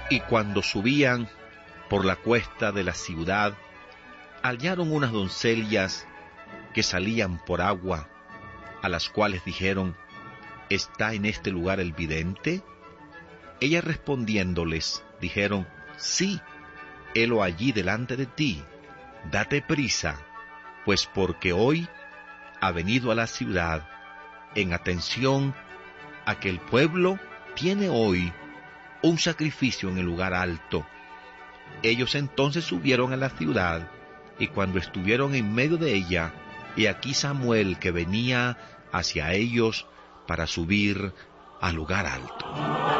Y cuando subían por la cuesta de la ciudad, hallaron unas doncellas que salían por agua, a las cuales dijeron: ¿Está en este lugar el vidente? Ellas respondiéndoles, dijeron: Sí, helo allí delante de ti. Date prisa, pues porque hoy ha venido a la ciudad, en atención a que el pueblo tiene hoy un sacrificio en el lugar alto. Ellos entonces subieron a la ciudad, y cuando estuvieron en medio de ella, he aquí Samuel que venía hacia ellos para subir al lugar alto.